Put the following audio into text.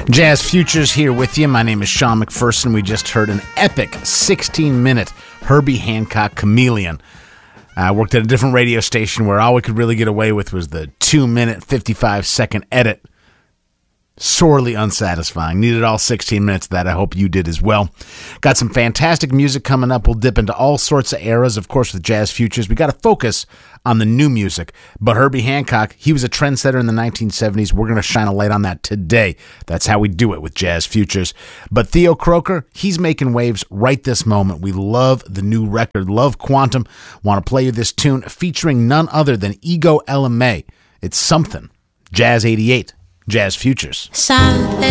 Jazz Futures here with you. My name is Sean McPherson. We just heard an epic 16-minute Herbie Hancock Chameleon. I worked at a different radio station where all we could really get away with was the 2-minute, 55-second edit. Sorely unsatisfying. Needed all 16 minutes of that. I hope you did as well. Got some fantastic music coming up. We'll dip into all sorts of eras. Of course, with Jazz Futures, we got to focus on the new music. But Herbie Hancock, he was a trendsetter in the 1970s. We're going to shine a light on that today. That's how we do it with Jazz Futures. But Theo Croker, he's making waves right this moment. We love the new record, love Quantum. Want to play you this tune featuring none other than Ego LMA. It's something. Jazz 88. Jazz Futures.